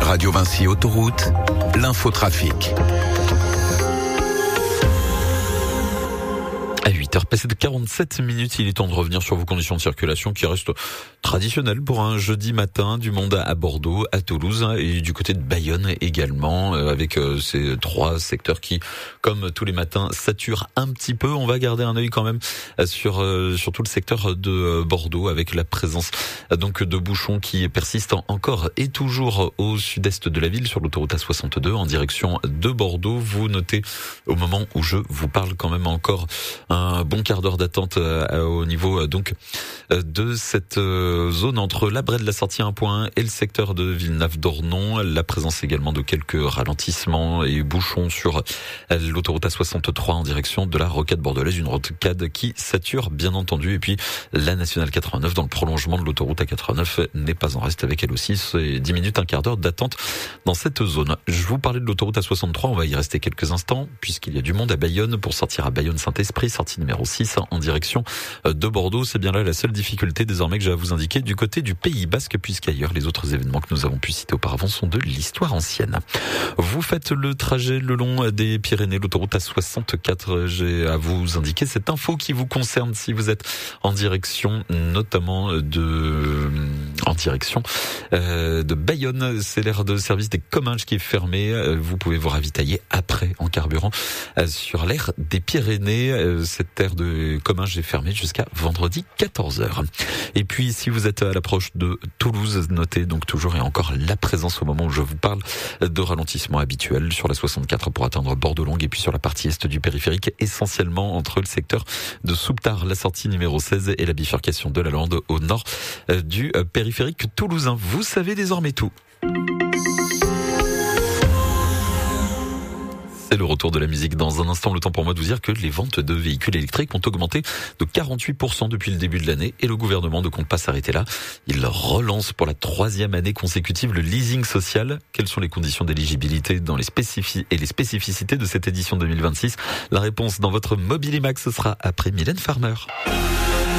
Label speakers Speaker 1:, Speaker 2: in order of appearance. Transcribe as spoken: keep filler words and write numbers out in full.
Speaker 1: Radio Vinci Autoroute, l'infotrafic.
Speaker 2: À huit heures passées de quarante-sept minutes, il est temps de revenir sur vos conditions de circulation qui restent traditionnelles pour un jeudi matin. Du monde à Bordeaux, à Toulouse et du côté de Bayonne également, avec ces trois secteurs qui, comme tous les matins, saturent un petit peu. On va garder un œil quand même sur, sur tout le secteur de Bordeaux avec la présence donc de bouchons qui persistent encore et toujours au sud-est de la ville sur l'autoroute A soixante-deux en direction de Bordeaux. Vous notez au moment où je vous parle quand même encore un bon quart d'heure d'attente euh, au niveau euh, donc euh, de cette euh, zone entre la Brède, la sortie un point un et le secteur de Villenave-d'Ornon. La présence également de quelques ralentissements et bouchons sur euh, l'autoroute A soixante-trois en direction de la rocade bordelaise, une rocade qui sature bien entendu. Et puis la nationale quatre-vingt-neuf dans le prolongement de l'autoroute A quatre-vingt-neuf n'est pas en reste avec elle aussi. C'est dix minutes, un quart d'heure d'attente dans cette zone. Je vous parlais de l'autoroute A soixante-trois, on va y rester quelques instants puisqu'il y a du monde à Bayonne pour sortir à Bayonne-Saint-Esprit, sortie numéro six en direction de Bordeaux. C'est bien là la seule difficulté désormais que j'ai à vous indiquer du côté du Pays Basque, puisqu'ailleurs les autres événements que nous avons pu citer auparavant sont de l'histoire ancienne. Vous faites le trajet le long des Pyrénées, l'autoroute A soixante-quatre. J'ai à vous indiquer cette info qui vous concerne si vous êtes en direction notamment de en direction euh, de Bayonne. C'est l'aire de service des Comminges qui est fermée. Vous pouvez vous ravitailler après en carburant euh, sur l'aire des Pyrénées. Euh, cette aire de Comminges est fermée jusqu'à vendredi quatorze heures. Et puis si vous êtes à l'approche de Toulouse, notez donc toujours et encore la présence au moment où je vous parle de ralentissement habituel sur la soixante-quatre pour atteindre Bordeaux-Longue et puis sur la partie est du périphérique, essentiellement entre le secteur de Souptard, la sortie numéro seize et la bifurcation de la Lande au nord du périphérique toulousain. Vous savez désormais tout. C'est le retour de la musique dans un instant. Le temps pour moi de vous dire que les ventes de véhicules électriques ont augmenté de quarante-huit pour cent depuis le début de l'année et le gouvernement ne compte pas s'arrêter là. Il relance pour la troisième année consécutive le leasing social. Quelles sont les conditions d'éligibilité dans les spécifi- et les spécificités de cette édition deux mille vingt-six? La réponse dans votre Mobilimax, ce sera après Mylène Farmer.